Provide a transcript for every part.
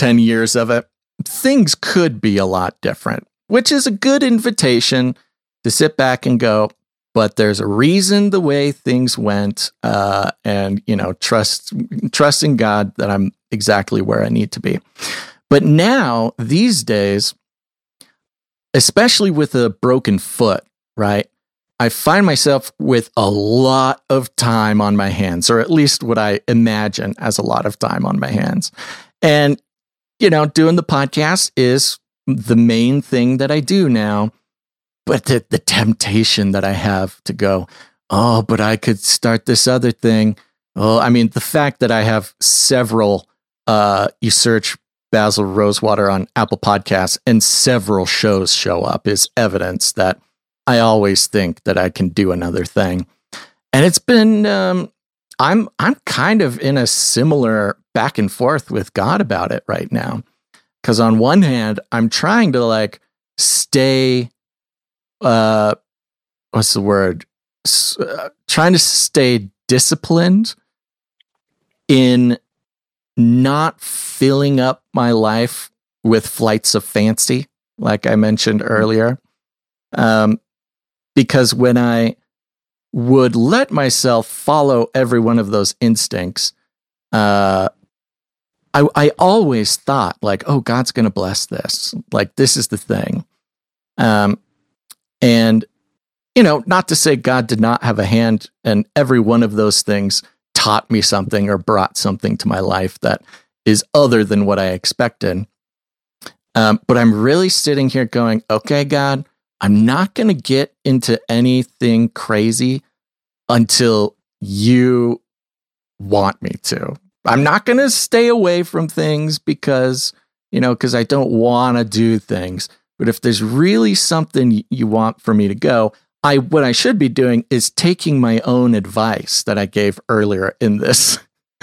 10 years of it, things could be a lot different, which is a good invitation to sit back and go, but there's a reason the way things went, and, trusting God that I'm exactly where I need to be. But now, these days, especially with a broken foot, right? I find myself with a lot of time on my hands, or at least what I imagine as a lot of time on my hands. And, doing the podcast is the main thing that I do now. But the temptation that I have to go, oh, but I could start this other thing. Oh, I mean, the fact that I have several, you search Basil Rosewater on Apple Podcasts and several shows show up is evidence that I always think that I can do another thing. And it's been, I'm kind of in a similar back and forth with God about it right now. Because on one hand, I'm trying to stay, what's the word? Trying to stay disciplined in not filling up my life with flights of fancy, like I mentioned earlier. Because when I would let myself follow every one of those instincts, I always thought oh, God's going to bless this. This is the thing. And, not to say God did not have a hand, and every one of those things taught me something or brought something to my life that is other than what I expected. But I'm really sitting here going, okay, God, I'm not going to get into anything crazy until you want me to. I'm not going to stay away from things because I don't want to do things. But if there's really something you want for me to go, what I should be doing is taking my own advice that I gave earlier in this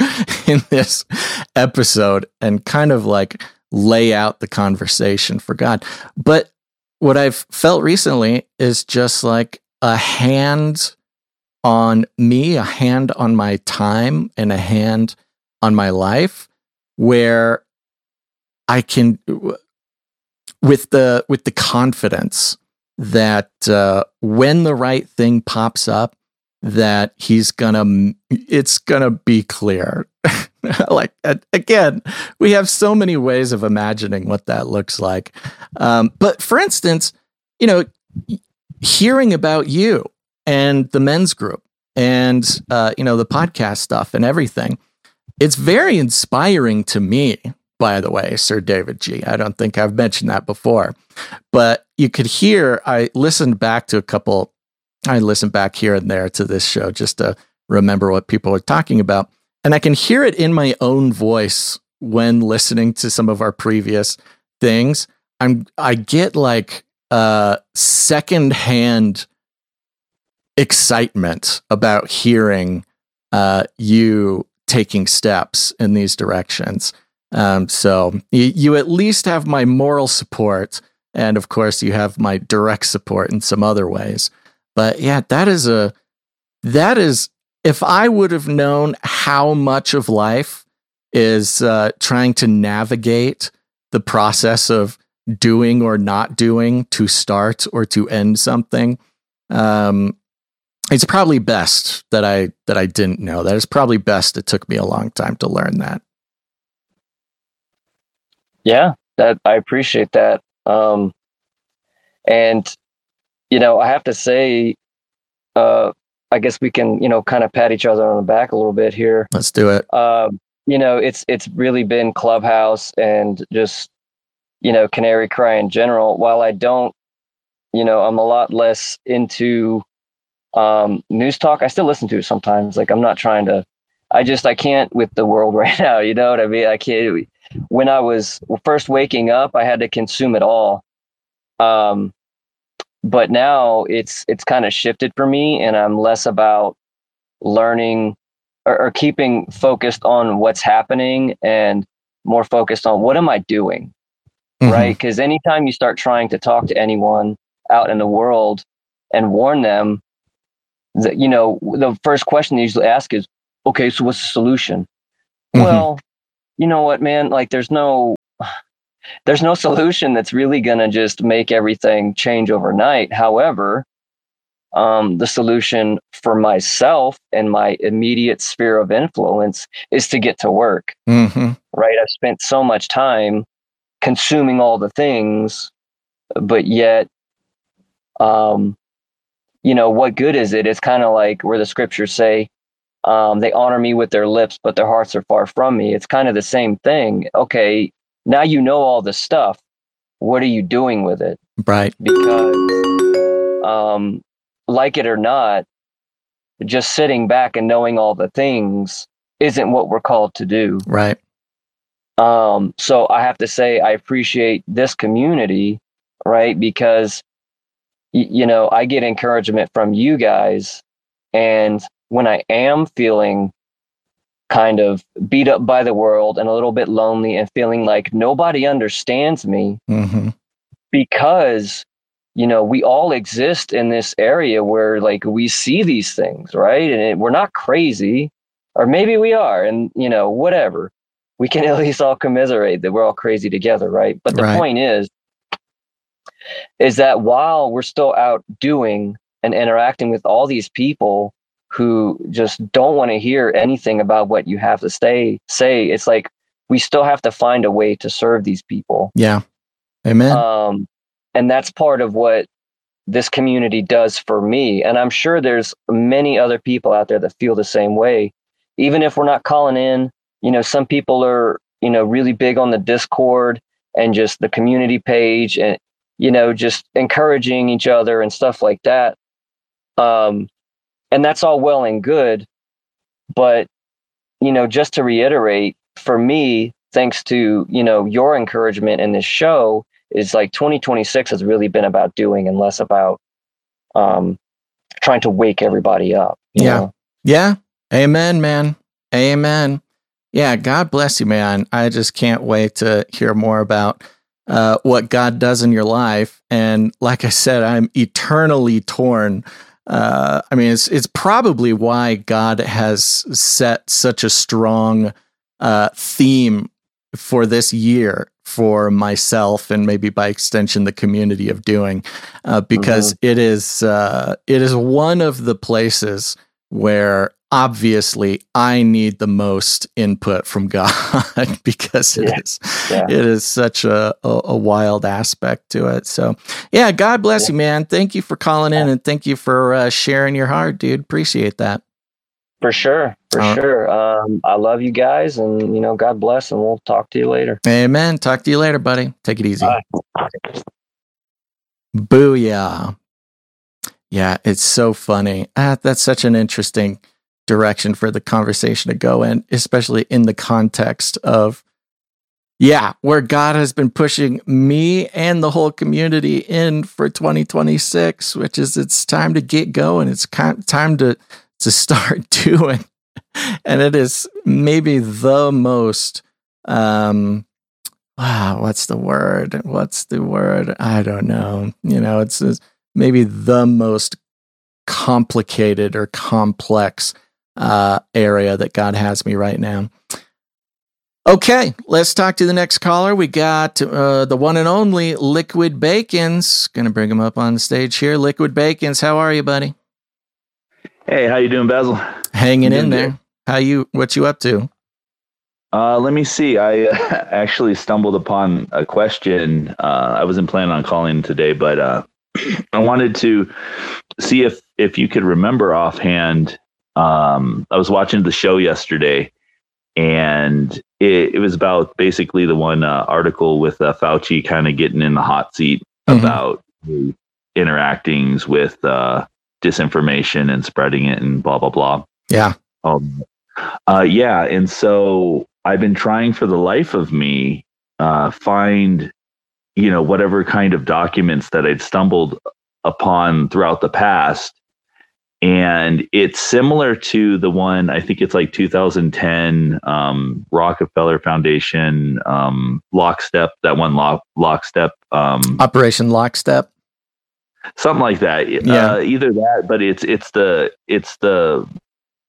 episode and kind of lay out the conversation for God. But what I've felt recently is just a hand on me, a hand on my time, and a hand on my life, where I can, with the confidence that when the right thing pops up, that it's gonna be clear. Again, we have so many ways of imagining what that looks like. But for instance, hearing about you and the men's group and the podcast stuff and everything, it's very inspiring to me. By the way, Sir David G. I don't think I've mentioned that before, but you could hear, I listened back here and there to this show just to remember what people are talking about. And I can hear it in my own voice when listening to some of our previous things. I get secondhand excitement about hearing you taking steps in these directions. So you at least have my moral support, and of course you have my direct support in some other ways. But yeah, that is if I would have known how much of life is trying to navigate the process of doing or not doing to start or to end something, it's probably best that I didn't know. That is probably best it took me a long time to learn that. Yeah, that I appreciate that. And I have to say, I guess we can, kind of pat each other on the back a little bit here. Let's do it. It's really been Clubhouse and just, Canary Cry in general. While I don't, I'm a lot less into news talk. I still listen to it sometimes. I'm not trying to, I can't with the world right now. You know what I mean? I can't. When I was first waking up, I had to consume it all. But now it's kind of shifted for me, and I'm less about learning or keeping focused on what's happening and more focused on what am I doing, right? Because anytime you start trying to talk to anyone out in the world and warn them, that the first question they usually ask is, okay, so what's the solution? Well, you know what, man? There's no there's no solution that's really going to just make everything change overnight. However, the solution for myself and my immediate sphere of influence is to get to work. Mm-hmm. Right? I've spent so much time consuming all the things, but yet, what good is it? It's kind of like where the scriptures say, they honor me with their lips, but their hearts are far from me. It's kind of the same thing. Okay, now you know all this stuff. What are you doing with it? Right. Because, like it or not, just sitting back and knowing all the things isn't what we're called to do. Right. So I have to say I appreciate this community, right? Because, I get encouragement from you guys. And when I am feeling kind of beat up by the world and a little bit lonely and feeling like nobody understands me, mm-hmm. because, we all exist in this area where like we see these things, right? And we're not crazy, or maybe we are, and, whatever. We can at least all commiserate that we're all crazy together, right? But the point is that while we're still out doing and interacting with all these people who just don't want to hear anything about what you have to say, it's like we still have to find a way to serve these people. Yeah. Amen. And that's part of what this community does for me. And I'm sure there's many other people out there that feel the same way. Even if we're not calling in, some people are, really big on the Discord and just the community page and, just encouraging each other and stuff like that. And that's all well and good. But, just to reiterate, for me, thanks to, your encouragement in this show, is like 2026 has really been about doing and less about trying to wake everybody up. You know? Yeah. Amen, man. Amen. Yeah. God bless you, man. I just can't wait to hear more about what God does in your life. And like I said, I'm eternally torn. It's probably why God has set such a strong theme for this year for myself and maybe by extension the community of doing, because it is one of the places where obviously I need the most input from God because it is such a wild aspect to it. So yeah, God bless you, man. Thank you for calling in and thank you for sharing your heart, dude. Appreciate that. For sure. I love you guys, and God bless, and we'll talk to you later. Amen. Talk to you later, buddy. Take it easy. Bye. Booyah. Yeah, it's so funny. That's such an interesting direction for the conversation to go in, especially in the context of, where God has been pushing me and the whole community in for 2026, which is it's time to get going. It's time to start doing. And it is maybe the most, what's the word? I don't know. It's maybe the most complicated or complex area that God has me right now. Okay, let's talk to the next caller. We got the one and only Liquid Bacons. Going to bring him up on the stage here. Liquid Bacons, how are you, buddy? Hey, how you doing, Basil? Hanging in there. What you up to? Let me see. I actually stumbled upon a question. I wasn't planning on calling today, but I wanted to see if you could remember offhand. I was watching the show yesterday, and it was about basically the one article with Fauci kind of getting in the hot seat about the interactings with disinformation and spreading it and blah, blah, blah. Yeah. And so I've been trying for the life of me find, whatever kind of documents that I'd stumbled upon throughout the past. And it's similar to the one, I think it's like 2010 Rockefeller Foundation, Lockstep, that one Lockstep. Operation Lockstep. Something like that. Yeah. Either that, but it's the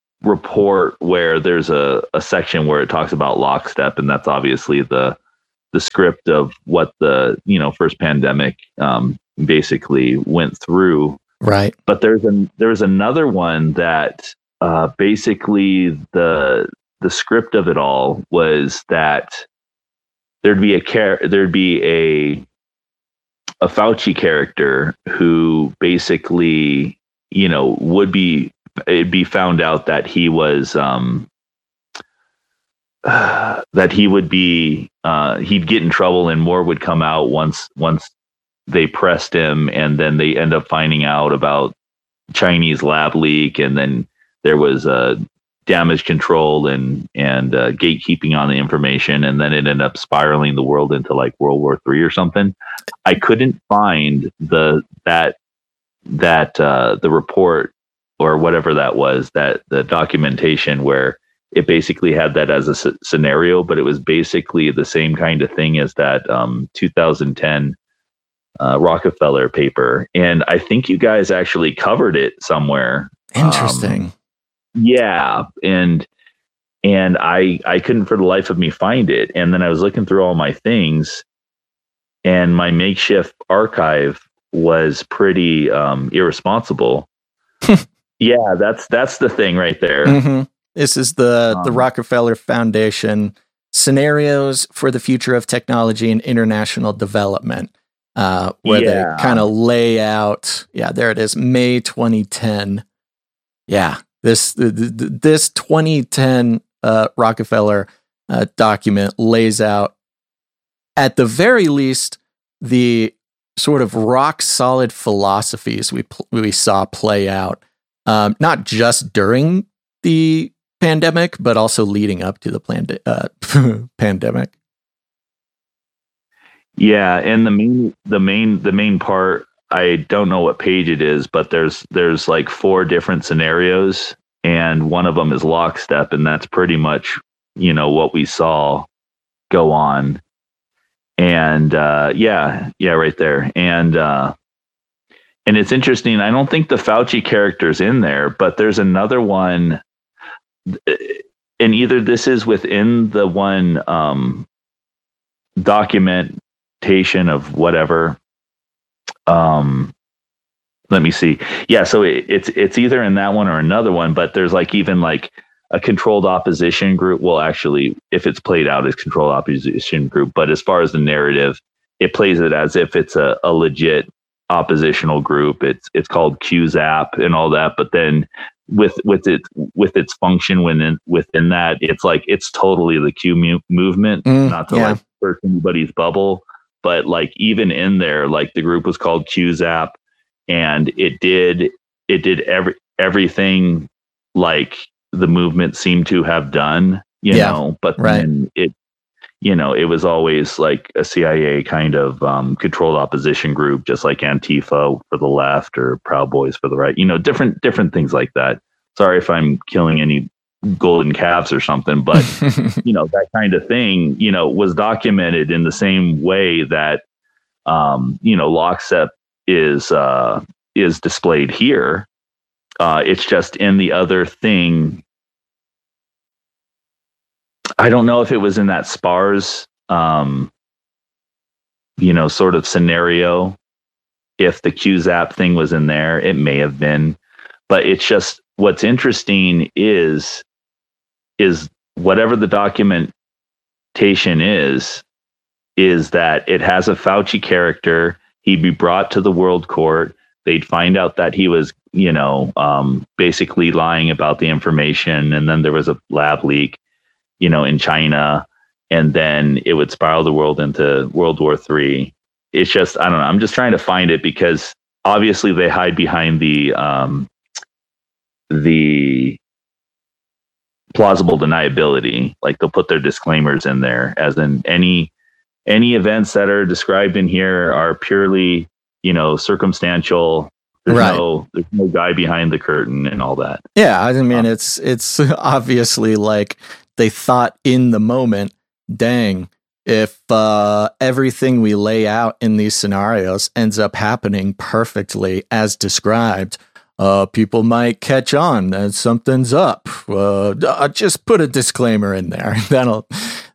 report where there's a section where it talks about Lockstep, and that's obviously the the script of what the first pandemic basically went through. Right. But there's another one that basically the script of it all was that there'd be a Fauci character who basically it'd be found out that he was that he would be he'd get in trouble and more would come out once they pressed him, and then they end up finding out about Chinese lab leak, and then there was damage control and gatekeeping on the information, and then it ended up spiraling the world into like World War III or something. I couldn't find the report or whatever that was, that the documentation where it basically had that as a scenario, but it was basically the same kind of thing as that 2010 Rockefeller paper. And I think you guys actually covered it somewhere. Interesting. Yeah. And I couldn't for the life of me find it. And then I was looking through all my things, and my makeshift archive was pretty irresponsible. Yeah, that's the thing right there. Mm-hmm. This is the Rockefeller Foundation Scenarios for the Future of Technology and International Development, where they kind of lay out. Yeah, there it is, May 2010. Yeah, this 2010 Rockefeller document lays out, at the very least, the sort of rock solid philosophies we saw play out, not just during the pandemic, but also leading up to the pandemic. Yeah, and the main part, I don't know what page it is, but there's like 4 different scenarios, and one of them is lockstep, and that's pretty much what we saw go on. And yeah, right there. And it's interesting. I don't think the Fauci character's in there, but there's another one. And either this is within the one documentation of whatever. Let me see. Yeah, so it's either in that one or another one, but there's like even like a controlled opposition group. Well, actually, if it's played out as controlled opposition group, but as far as the narrative, it plays it as if it's a legit oppositional group. It's called QZAP and all that, but then with its function within that, it's like it's totally the Q movement, not to like burst anybody's bubble, but like even in there, like the group was called QZAP, and it did everything like the movement seemed to have done, you know, but then it was always like a CIA kind of controlled opposition group, just like Antifa for the left or Proud Boys for the right, different things like that. Sorry if I'm killing any golden calves or something, but that kind of thing, was documented in the same way that, lockstep is displayed here. It's just in the other thing. I don't know if it was in that SPARS, sort of scenario. If the QZAP thing was in there, it may have been. But it's just, what's interesting is whatever the documentation is that it has a Fauci character. He'd be brought to the World Court. They'd find out that he was, basically lying about the information. And then there was a lab leak, in China, and then it would spiral the world into World War III. It's just, I don't know. I'm just trying to find it because obviously they hide behind the plausible deniability. Like they'll put their disclaimers in there, as in any events that are described in here are purely, circumstantial. There's no guy behind the curtain and all that. Yeah, I mean, it's obviously like they thought in the moment, dang, if everything we lay out in these scenarios ends up happening perfectly as described, people might catch on that something's up. Just put a disclaimer in there.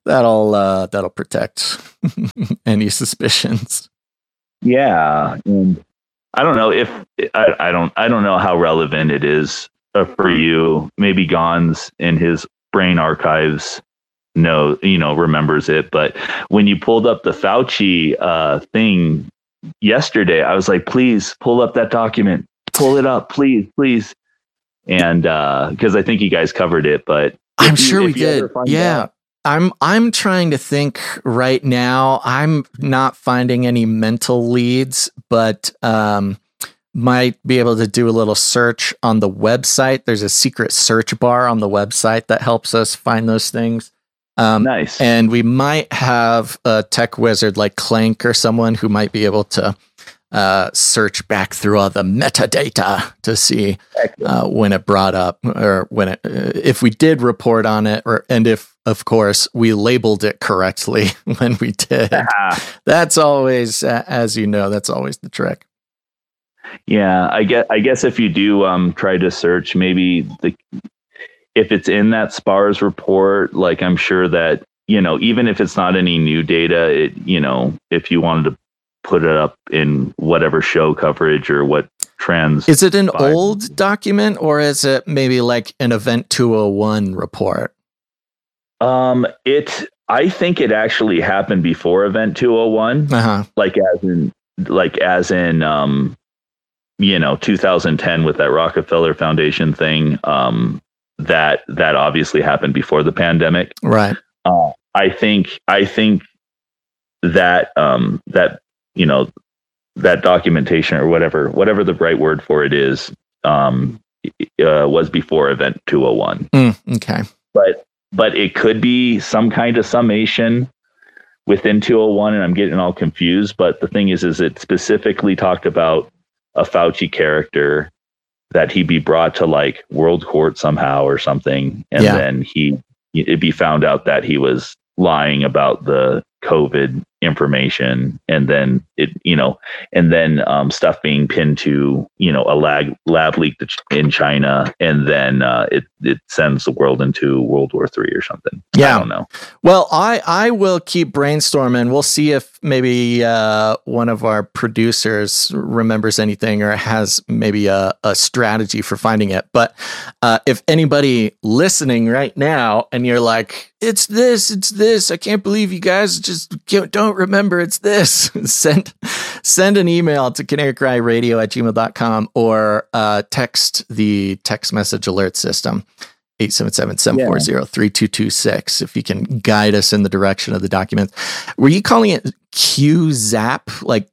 that'll protect any suspicions. Yeah, and I don't know if I don't know how relevant it is for you. Maybe Gons in his brain archives remembers it, but when you pulled up the Fauci thing yesterday, I was like, please pull up that document, pull it up, please. And because I think you guys covered it, but I'm sure we did. Yeah. I'm trying to think right now. I'm not finding any mental leads, but might be able to do a little search on the website. There's a secret search bar on the website that helps us find those things. Nice. And we might have a tech wizard like Clank or someone who might be able to search back through all the metadata to see when it brought up, or when it, if we did report on it, and if, of course, we labeled it correctly when we did. That's always, as you know, that's always the trick. Yeah, I guess if you do try to search, maybe if it's in that SPARS report, like I'm sure that, even if it's not any new data, if you wanted to put it up in whatever show coverage or what trends. Is it an old document, or is it maybe like an Event 201 report? I think it actually happened before Event 201, like as in 2010 with that Rockefeller Foundation thing. That obviously happened before the pandemic, right? I think that that documentation, or whatever the right word for it is, was before Event 201. Okay, but it could be some kind of summation within 201, and I'm getting all confused. But the thing is it specifically talked about a Fauci character, that he be brought to like world court somehow or something, and then it'd be found out that he was lying about the COVID information, and then stuff being pinned to a lab leak in China, and then it sends the world into World War III or something. Yeah, I don't know. Well, I will keep brainstorming. We'll see if maybe one of our producers remembers anything or has maybe a strategy for finding it. But if anybody listening right now and you're like, it's this, I can't believe you guys just don't remember it's this, send an email to canarycryradio@gmail.com or text the text message alert system 877-740-3226 if you can guide us in the direction of the document. Were you calling it QZAP, like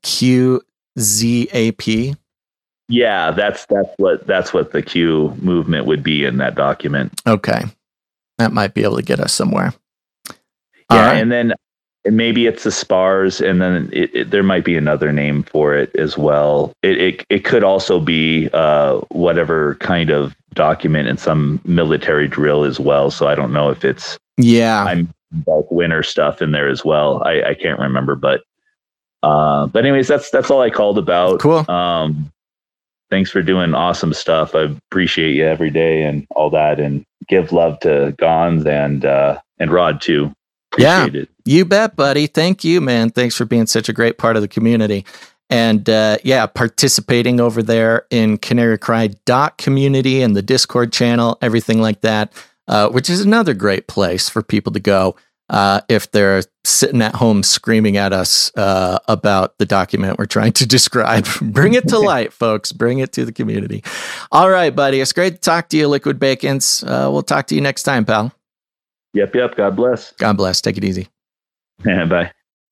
QZAP? Yeah, that's what the Q movement would be in that document. Okay. That might be able to get us somewhere. Yeah, right. And then maybe it's the SPARS, and then there might be another name for it as well. It could also be whatever kind of document in some military drill as well. So I don't know if it's I'm like winter stuff in there as well. I can't remember, but anyways, that's all I called about. Cool. Thanks for doing awesome stuff. I appreciate you every day and all that, and give love to Gons and Rod too. Appreciate it. You bet, buddy. Thank you, man. Thanks for being such a great part of the community. And participating over there in canarycry.community and the Discord channel, everything like that, which is another great place for people to go if they're sitting at home screaming at us about the document we're trying to describe. Bring it to light, folks. Bring it to the community. All right, buddy. It's great to talk to you, Liquid Bacons. We'll talk to you next time, pal. Yep. God bless. God bless. Take it easy. Yeah, bye.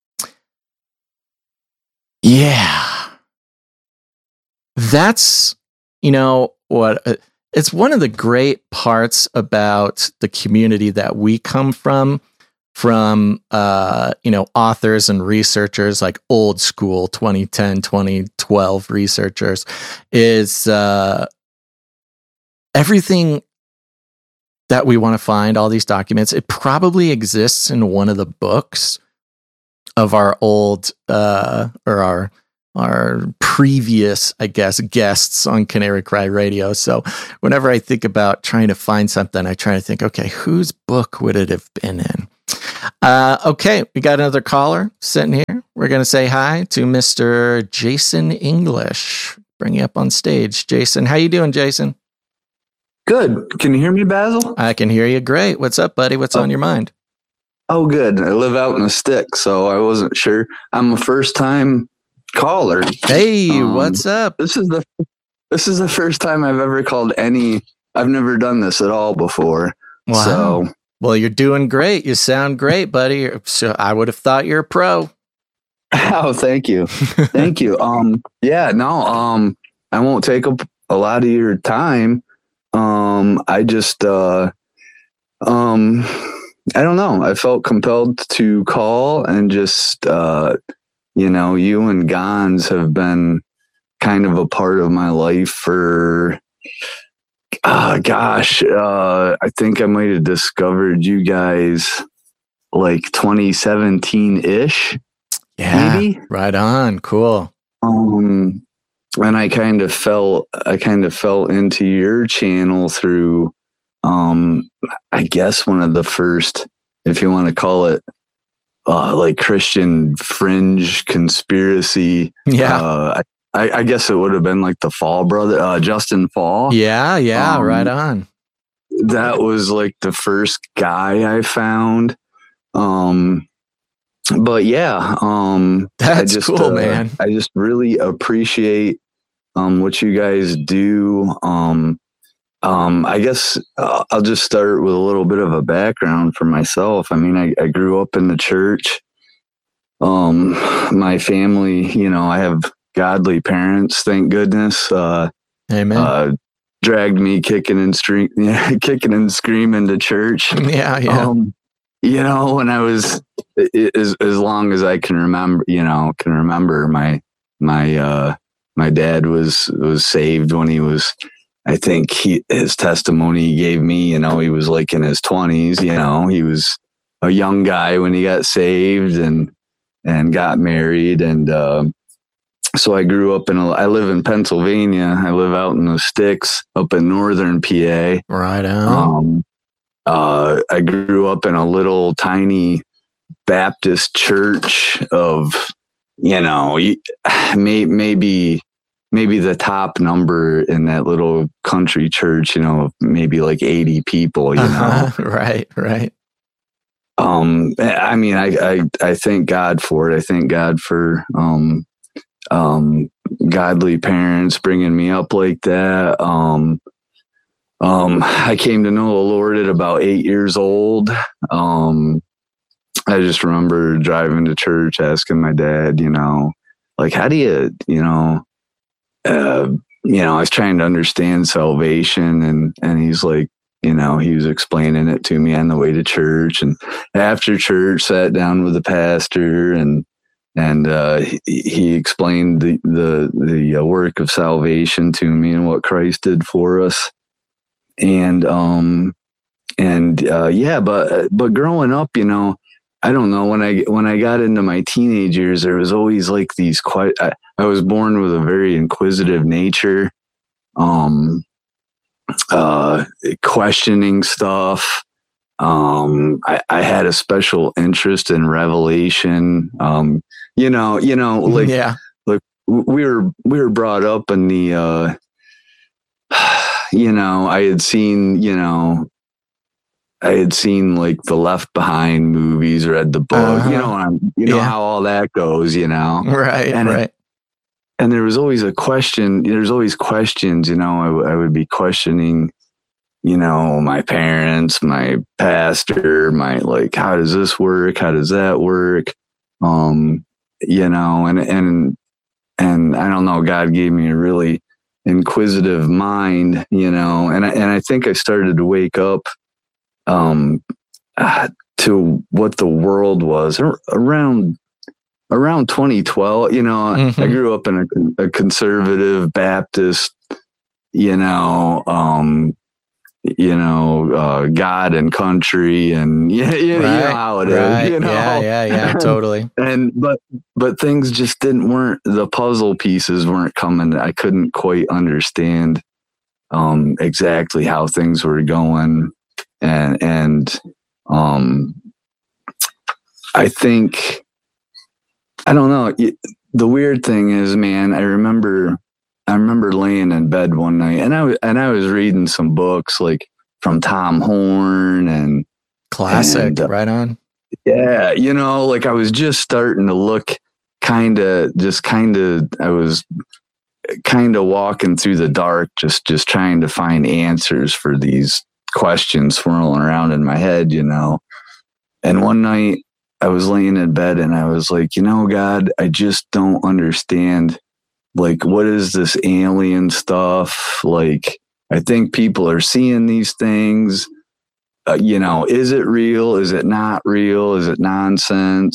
Yeah. That's, what it's one of the great parts about the community that we come from authors and researchers, like old school 2010, 2012 researchers, is everything that we want to find, all these documents, it probably exists in one of the books of our old or our previous, I guess, guests on Canary Cry Radio. So whenever I think about trying to find something, I try to think, okay, whose book would it have been in? Okay, we got another caller sitting here. We're going to say hi to Mr. Jason English. Bring you up on stage. Jason, how you doing, Jason? Good. Can you hear me, Basil? I can hear you great. What's up, buddy? What's on your mind? Oh, good. I live out in the sticks, so I wasn't sure. I'm a first-time caller. Hey, what's up? This is the first time I've ever called any. I've never done this at all before. Wow. So, well, you're doing great. You sound great, buddy. So I would have thought you're a pro. oh, thank you, thank you. Yeah, no, I won't take up a lot of your time. I just, I don't know. I felt compelled to call and just, you and Gons have been kind of a part of my life for, I think I might have discovered you guys like 2017-ish. Yeah, maybe? Right on. Cool. And I kind of fell into your channel through, I guess one of the first, if you want to call it, like Christian fringe conspiracy. Yeah. I guess it would have been like the Fall brother, Justin Fall. Yeah. Right on. That was like the first guy I found. But yeah, that's cool, man. I just really appreciate what you guys do. I guess I'll just start with a little bit of a background for myself. I mean, I grew up in the church. My family, I have godly parents, thank goodness. Amen. Dragged me kicking and screaming to church. Yeah. When I was as long as I can remember, my dad was saved when he was, I think his testimony he gave me, he was like in his 20s, he was a young guy when he got saved and got married. And, so I grew up I live in Pennsylvania. I live out in the sticks up in northern PA. Right on. I grew up in a little tiny Baptist church of, maybe the top number in that little country church, maybe like 80 people, Right. I mean, I thank God for it. I thank God for, godly parents bringing me up like that. I came to know the Lord at about 8 years old. I just remember driving to church, asking my dad, like, how do you, I was trying to understand salvation, and he's like, he was explaining it to me on the way to church, and after church, sat down with the pastor, and he explained the work of salvation to me and what Christ did for us. But growing up, I don't know, when I got into my teenage years, there was always like these I was born with a very inquisitive nature, questioning stuff. I had a special interest in Revelation. Like we were brought up in the, I had seen like the Left Behind movies, read the book, how all that goes, Right. Right. And there was always a question. There's always questions, I would be questioning, my parents, my pastor, how does this work? How does that work? And I don't know, God gave me a really inquisitive mind, and I think I started to wake up, to what the world was around 2012. Mm-hmm. I grew up in a conservative Baptist, God and country, and you know how it is. Yeah, totally. But things just the puzzle pieces weren't coming. I couldn't quite understand exactly how things were going, and I think, I don't know. The weird thing is, man, I remember laying in bed one night, and I was reading some books like from Tom Horn and classic, right on. Yeah, like I was just starting to look I was kind of walking through the dark, just trying to find answers for these questions swirling around in my head, And one night I was laying in bed and I was like, God, I just don't understand. Like, what is this alien stuff? Like, I think people are seeing these things. Is it real? Is it not real? Is it nonsense?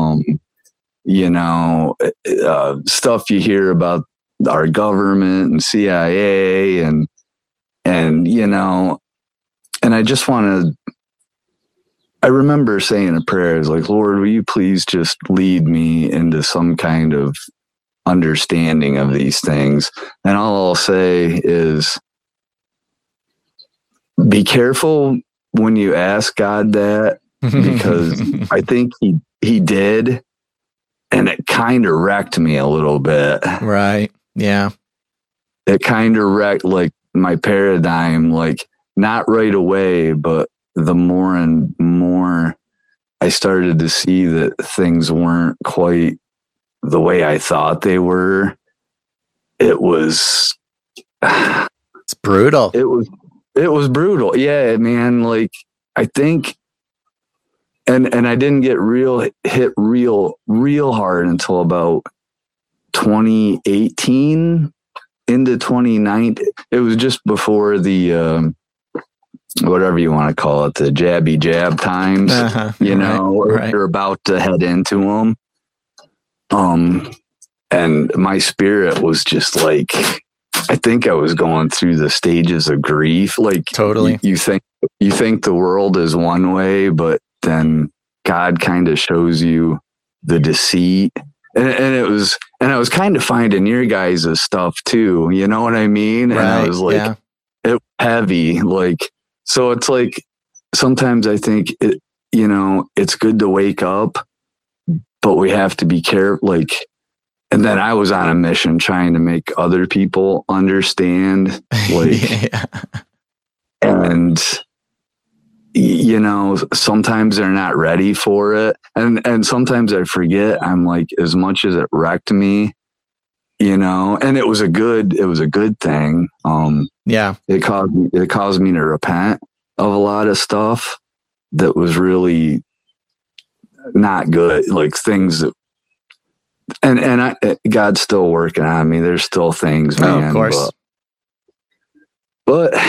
Stuff you hear about our government and CIA and I just I remember saying a prayer, is like, Lord, will you please just lead me into some kind of understanding of these things? And all I'll say is, be careful when you ask God that, because I think he did, and it kind of wrecked me a little bit. Right. Yeah. It kind of wrecked like my paradigm, like not right away, but the more and more I started to see that things weren't quite the way I thought they were. It was, it's brutal. It was brutal. Yeah, man. Like, I think, and I didn't get hit real hard until about 2018 into 2019. It was just before the, whatever you want to call it, the jabby jab times, right. We're about to head into them. And my spirit was just like, I think I was going through the stages of grief. Like, totally. You think the world is one way, but then God kind of shows you the deceit. And I was kind of finding your guys' stuff too. You know what I mean? Right, and I was like, it was heavy. Like, so it's like, sometimes I think it's good to wake up, but we have to be careful. Like, and then I was on a mission trying to make other people understand, like, and sometimes they're not ready for it. And sometimes I forget. I'm like, as much as it wrecked me, and it was a good thing. It caused me to repent of a lot of stuff that was really not good, like things that, and God's still working on me. There's still things, man. Of course. But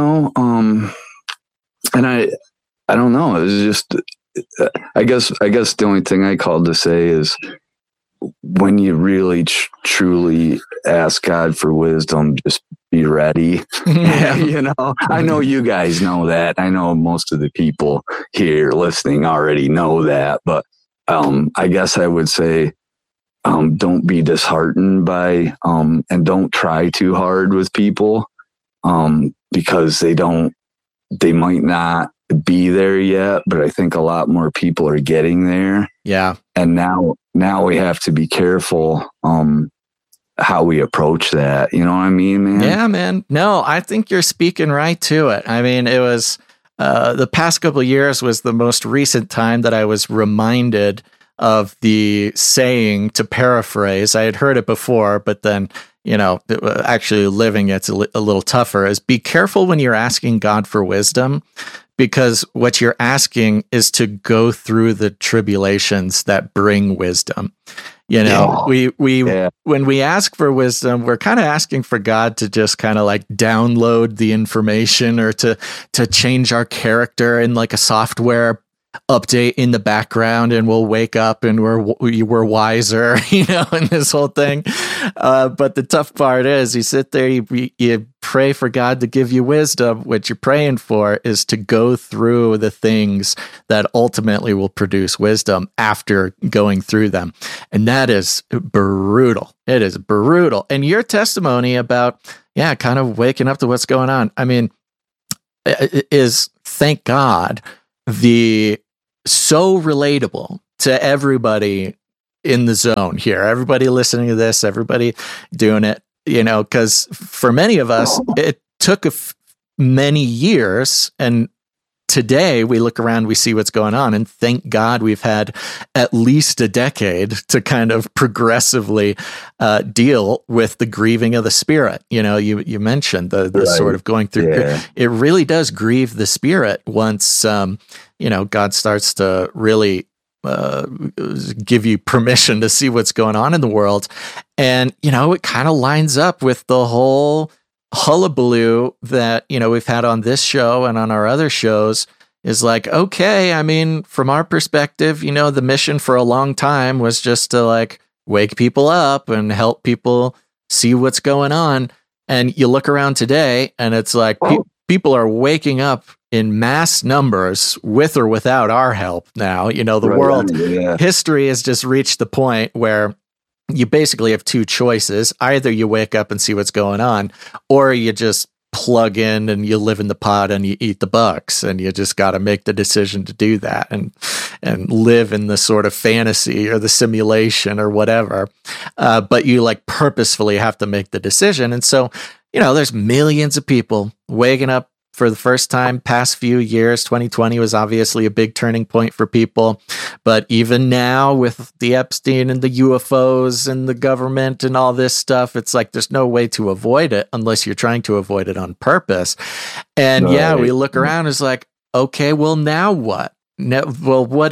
and I don't know. It was just, I guess the only thing I called to say is, when you really truly ask God for wisdom, just be ready. I know you guys know that. I know most of the people here listening already know that, but I guess I would say, don't be disheartened by, and don't try too hard with people, because they might not be there yet, but I think a lot more people are getting there. Yeah. And now we have to be careful how we approach that. You know what I mean, man? Yeah, man. No, I think you're speaking right to it. I mean, it was the past couple of years was the most recent time that I was reminded of the saying, to paraphrase. I had heard it before, but then, actually living it's a little tougher, is be careful when you're asking God for wisdom, because what you're asking is to go through the tribulations that bring wisdom. When we ask for wisdom, we're kind of asking for God to just kind of like download the information, or to change our character in like a software update in the background, and we'll wake up and we're wiser, in this whole thing. But the tough part is, you sit there, you pray for God to give you wisdom. What you're praying for is to go through the things that ultimately will produce wisdom after going through them. And that is brutal. It is brutal. And your testimony about, kind of waking up to what's going on, I mean, is, thank God, so relatable to everybody in the zone here, everybody listening to this, everybody doing it, because for many of us, it took many years, and today we look around, we see what's going on, and thank God we've had at least a decade to kind of progressively deal with the grieving of the spirit. You mentioned the right. Sort of going through. Yeah. It really does grieve the spirit once God starts to really give you permission to see what's going on in the world, and it kind of lines up with the whole hullabaloo that we've had on this show and on our other shows. Is like, okay, I mean, from our perspective, the mission for a long time was just to like wake people up and help people see what's going on. And you look around today and it's like people are waking up in mass numbers with or without our help now. The world history has just reached the point where you basically have two choices. Either you wake up and see what's going on, or you just plug in and you live in the pod and you eat the bugs, and you just got to make the decision to do that and live in the sort of fantasy or the simulation or whatever. But you like purposefully have to make the decision. And so, there's millions of people waking up for the first time past few years. 2020 was obviously a big turning point for people. But even now with the Epstein and the UFOs and the government and all this stuff, it's like there's no way to avoid it unless you're trying to avoid it on purpose. And we look around, it's like, okay, well, now what? Well, what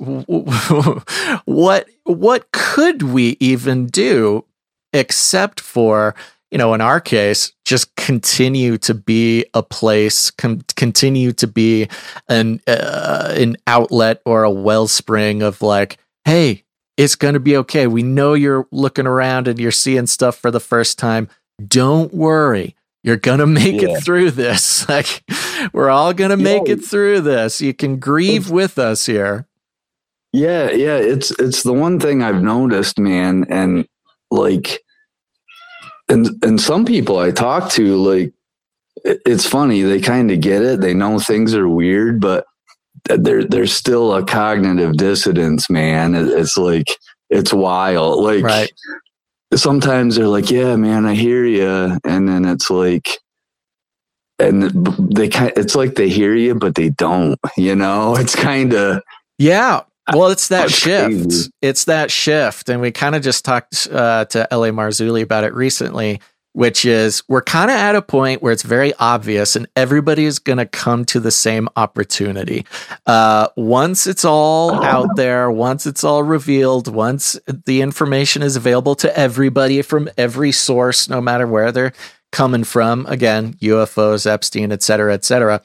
could we even do except for, in our case, just continue to be a place, continue to be an outlet or a wellspring of like, hey, it's going to be okay. We know you're looking around and you're seeing stuff for the first time. Don't worry. You're going to make it through this. Like, we're all going to make it through this. You can grieve with us here. Yeah. It's the one thing I've noticed, man. And like, and some people I talk to, like, it's funny. They kind of get it. They know things are weird, but there's still a cognitive dissonance, man. It's like, it's wild. Like, right. Sometimes they're like, yeah, man, I hear you. And then it's like, and it's like they hear you, but they don't, it's kind of. Yeah. Well, it's that shift. Crazy. It's that shift. And we kind of just talked to L.A. Marzulli about it recently, which is we're kind of at a point where it's very obvious and everybody is going to come to the same opportunity. Once it's all out there, once it's all revealed, once the information is available to everybody from every source, no matter where they're coming from, again, UFOs, Epstein, et cetera,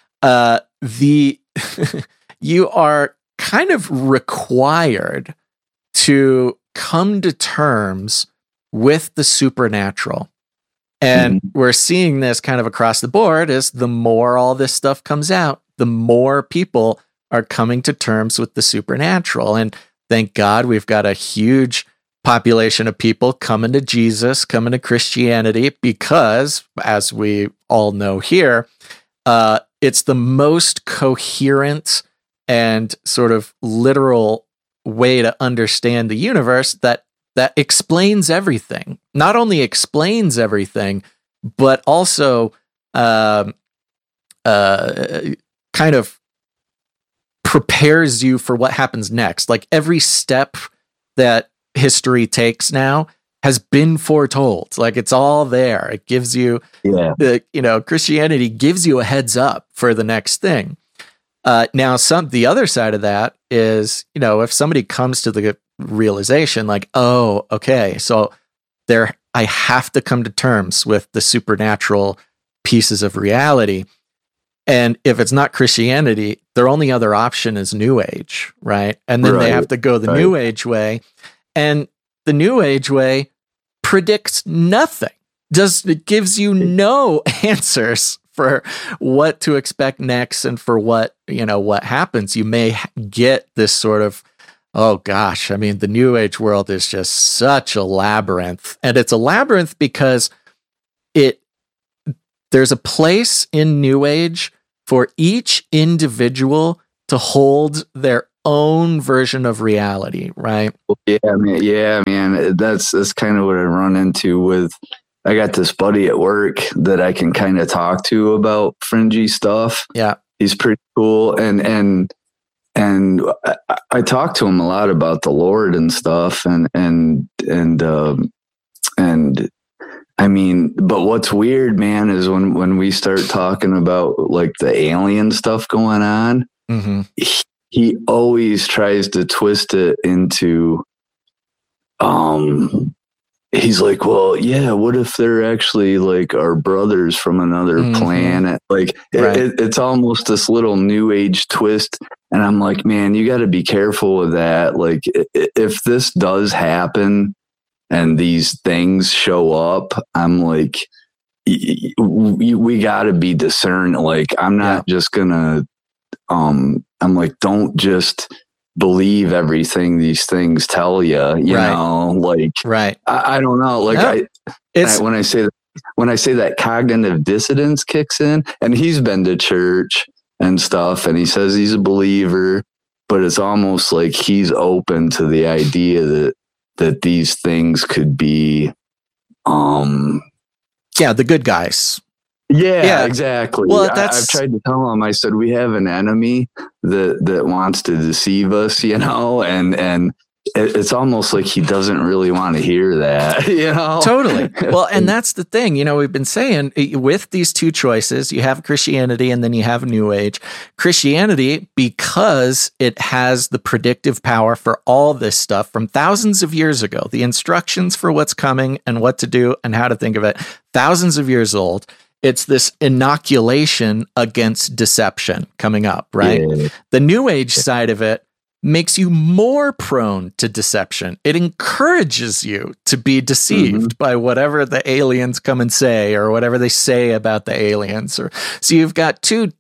you are kind of required to come to terms with the supernatural. And we're seeing this kind of across the board as the more all this stuff comes out, the more people are coming to terms with the supernatural. And thank God we've got a huge population of people coming to Jesus, coming to Christianity, because as we all know here, it's the most coherent and sort of literal way to understand the universe that explains everything. Not only explains everything, but also kind of prepares you for what happens next. Like every step that history takes now has been foretold. Like it's all there. It gives you, Christianity gives you a heads up for the next thing. Now, the other side of that is, if somebody comes to the realization like, oh, okay, so I have to come to terms with the supernatural pieces of reality. And if it's not Christianity, their only other option is New Age, right? And then they have to go the New Age way. And the New Age way predicts nothing. It gives you no answers for what to expect next and for what happens. You may get this sort of, oh gosh, I mean, the New Age world is just such a labyrinth. And it's a labyrinth because there's a place in New Age for each individual to hold their own version of reality, right? Yeah, man. That's kind of what I run into with. I got this buddy at work that I can kind of talk to about fringy stuff. Yeah, he's pretty cool, and I talk to him a lot about the Lord and stuff, and I mean, but what's weird, man, is when we start talking about like the alien stuff going on, mm-hmm. he always tries to twist it into, he's like, well, yeah, what if they're actually like our brothers from another mm-hmm. planet? Like it's almost this little new age twist. And I'm like, man, you got to be careful with that. Like if this does happen and these things show up, I'm like, we got to be discerning. Like, I'm not just gonna, I'm like, don't just believe everything these things tell you, you know, like, I don't know. Like when I say that cognitive dissonance kicks in, and he's been to church and stuff, and he says he's a believer, but it's almost like he's open to the idea that these things could be, the good guys. Yeah, exactly. Well, I've tried to tell him, I said, we have an enemy that wants to deceive us, you know, and it's almost like he doesn't really want to hear that, you know? Totally. Well, and that's the thing, you know, we've been saying with these two choices, you have Christianity and then you have New Age. Christianity, because it has the predictive power for all this stuff from thousands of years ago, the instructions for what's coming and what to do and how to think of it, thousands of years old. It's this inoculation against deception coming up, right? Yeah. The New Age side of it makes you more prone to deception. It encourages you to be deceived by whatever the aliens come and say, or whatever they say about the aliens. So you've got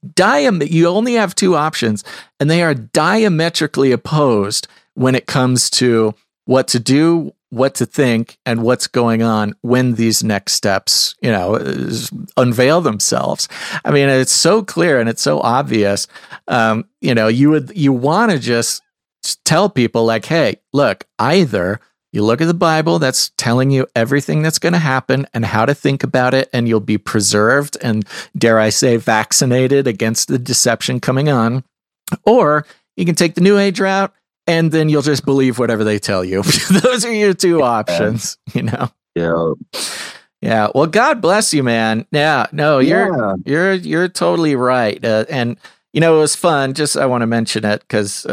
you only have two options, and they are diametrically opposed when it comes to what to do, what to think, and what's going on when these next steps, you know, unveil themselves. I mean, it's so clear and it's so obvious. You know, you want to just tell people like, hey, look, either you look at the Bible that's telling you everything that's going to happen and how to think about it, and you'll be preserved and, dare I say, vaccinated against the deception coming on, or you can take the New Age route, and then you'll just believe whatever they tell you. Those are your two options, you know? Yeah. Yeah. Well, God bless you, man. Yeah. No, you're totally right. And, you know, it was fun. Just, I want to mention it because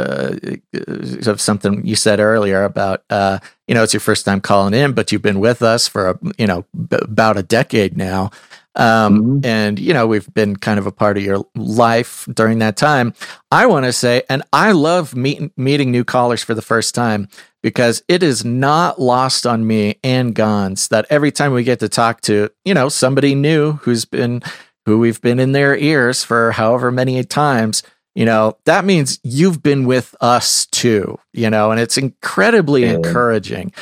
of something you said earlier about, you know, it's your first time calling in, but you've been with us for, about a decade now. And, you know, we've been kind of a part of your life during that time. I want to say, and I love meeting new callers for the first time, because it is not lost on me and Gons that every time we get to talk to, you know, somebody new who we've been in their ears for however many times, you know, that means you've been with us too, you know, and it's incredibly encouraging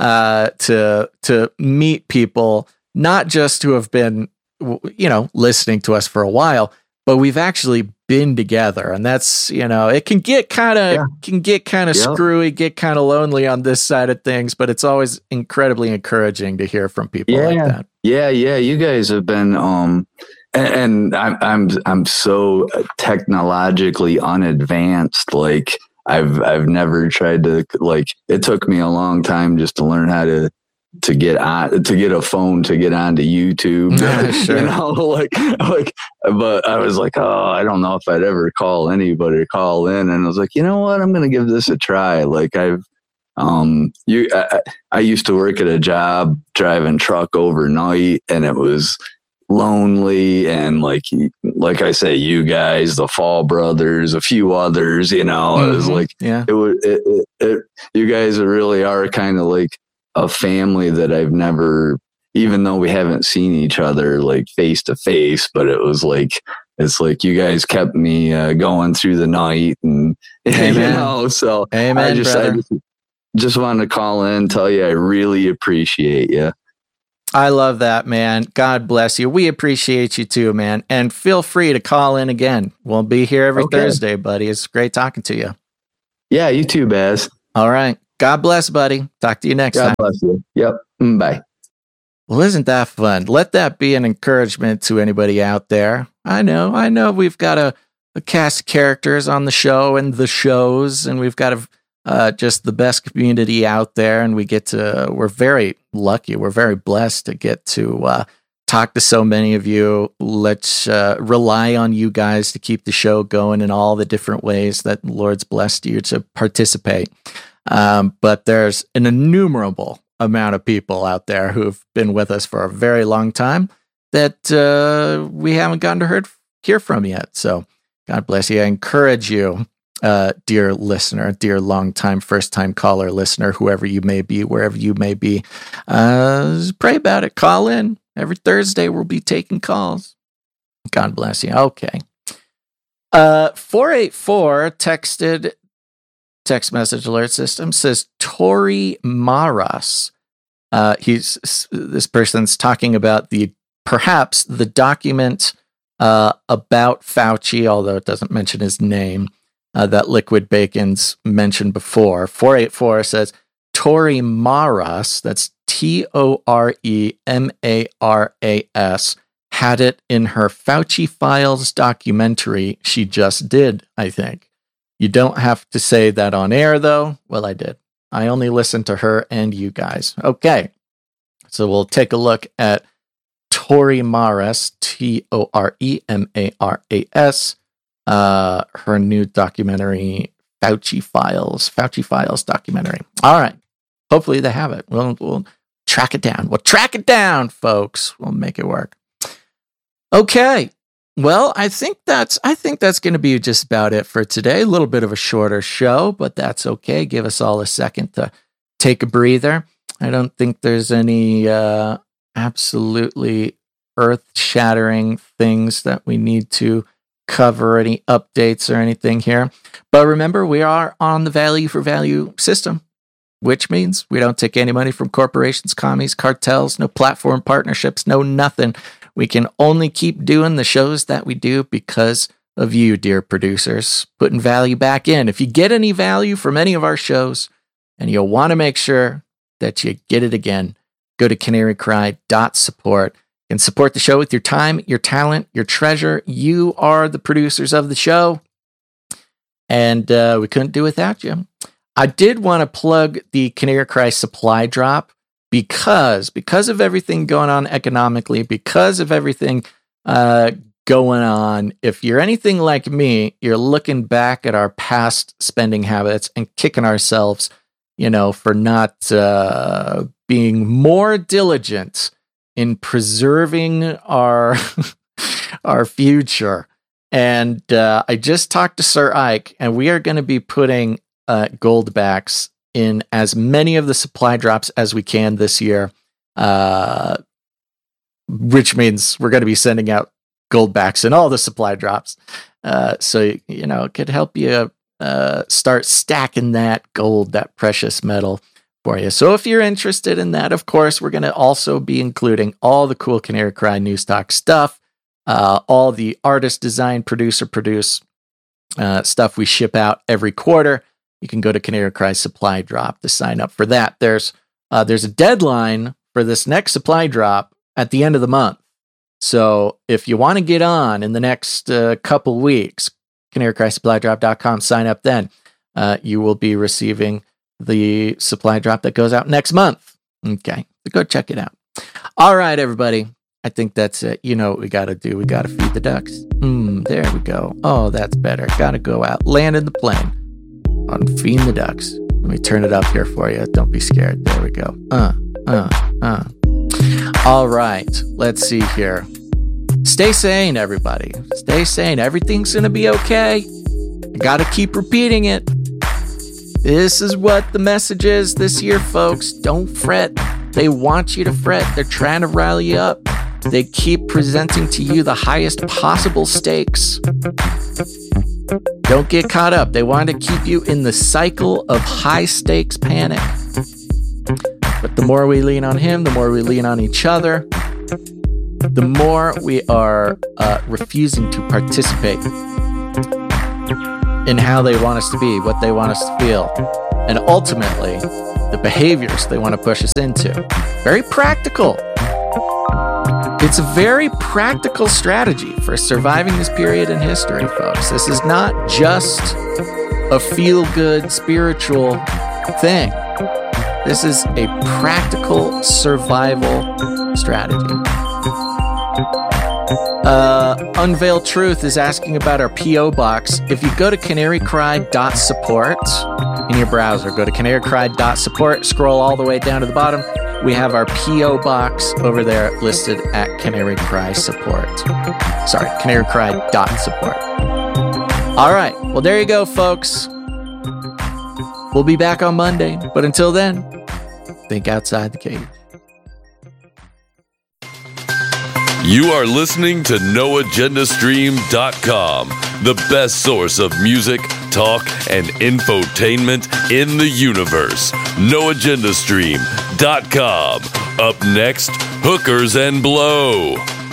to meet people, not just who have been, you know, listening to us for a while, but we've actually been together. And that's, you know, it can get kind of screwy, get kind of lonely on this side of things, but it's always incredibly encouraging to hear from people like that. Yeah. You guys have been, and I'm so technologically unadvanced. Like I've never tried to, like, it took me a long time just to learn how to get a phone to get onto YouTube. Sure. You know, like, but I was like, oh, I don't know if I'd ever call anybody to call in. And I was like, you know what? I'm going to give this a try. Like I used to work at a job driving truck overnight, and it was lonely. And like I say, you guys, the Fall Brothers, a few others, you know, it was like, you guys really are kind of like a family that I've never, even though we haven't seen each other like face to face, but it's like you guys kept me going through the night, and you know, so Amen, I just wanted to call in, tell you I really appreciate you. I love that, man. God bless you. We appreciate you too, man. And feel free to call in again. We'll be here every Thursday, buddy. It's great talking to you. Yeah, you too, Baz. All right. God bless, buddy. Talk to you next time. God bless you. Yep. Bye. Well, isn't that fun? Let that be an encouragement to anybody out there. I know we've got a cast of characters on the show and the shows, and we've got just the best community out there, and we're very lucky. We're very blessed to get to talk to so many of you. Let's rely on you guys to keep the show going in all the different ways that the Lord's blessed you to participate. But there's an innumerable amount of people out there who've been with us for a very long time that we haven't gotten to hear from yet. So God bless you. I encourage you, dear listener, dear long-time, first-time caller listener, whoever you may be, wherever you may be, pray about it. Call in. Every Thursday we'll be taking calls. God bless you. Okay. 484 texted text message alert system says Tori Maras. This person's talking about perhaps the document about Fauci, although it doesn't mention his name, that Liquid Bacon's mentioned before. 484 says Tori Maras, that's TOREMARAS, had it in her Fauci Files documentary she just did, I think. You don't have to say that on air, though. Well, I did. I only listened to her and you guys. Okay. So we'll take a look at Tori Maras, TOREMARAS, her new documentary, Fauci Files documentary. All right. Hopefully they have it. We'll track it down. We'll track it down, folks. We'll make it work. Okay. Well, I think that's going to be just about it for today. A little bit of a shorter show, but that's okay. Give us all a second to take a breather. I don't think there's any absolutely earth-shattering things that we need to cover, any updates or anything here. But remember, we are on the value for value system, which means we don't take any money from corporations, commies, cartels, no platform partnerships, no nothing. We can only keep doing the shows that we do because of you, dear producers, putting value back in. If you get any value from any of our shows and you'll want to make sure that you get it again, go to canarycry.support and support the show with your time, your talent, your treasure. You are the producers of the show, and we couldn't do without you. I did want to plug the Canary Cry supply drop because of everything going on economically, because of everything going on. If you're anything like me, you're looking back at our past spending habits and kicking ourselves, for not being more diligent in preserving our our future. And I just talked to Sir Ike, and we are going to be putting gold backs in as many of the supply drops as we can this year, which means we're going to be sending out gold backs in all the supply drops. So, it could help you start stacking that gold, that precious metal for you. So if you're interested in that, of course, we're going to also be including all the cool Canary Cry New Stock stuff, all the artist design, producer produce stuff we ship out every quarter. You can go to Canary Cry Supply Drop to sign up for that. There's a deadline for this next supply drop at the end of the month. So if you want to get on in the next couple weeks, canarycrysupply.com, sign up then. You will be receiving the supply drop that goes out next month. Okay, so go check it out. All right, everybody. I think that's it. You know what we got to do. We got to feed the ducks. There we go. Oh, that's better. Got to go out, land in the plane on feeding the ducks. Let me turn it up here for you. Don't be scared. There we go. All right. Let's see here. Stay sane, everybody. Stay sane. Everything's going to be okay. I got to keep repeating it. This is what the message is this year, folks. Don't fret. They want you to fret. They're trying to rally you up. They keep presenting to you the highest possible stakes. Don't get caught up. They want to keep you in the cycle of high stakes panic. But the more we lean on him, the more we lean on each other, the more we are refusing to participate in how they want us to be, what they want us to feel, and ultimately the behaviors they want to push us into. Very practical. It's a very practical strategy for surviving this period in history, folks. This is not just a feel-good spiritual thing. This is a practical survival strategy. Unveiled Truth is asking about our P.O. box. If you go to canarycry.support in your browser, go to canarycry.support, scroll all the way down to the bottom. We have our P.O. box over there listed at Canary Cry Support. Sorry, canarycry.support. All right. Well, there you go, folks. We'll be back on Monday. But until then, think outside the cage. You are listening to NoAgendaStream.com, the best source of music, talk, and infotainment in the universe. NoAgendaStream.com. Up next, Hookers and Blow.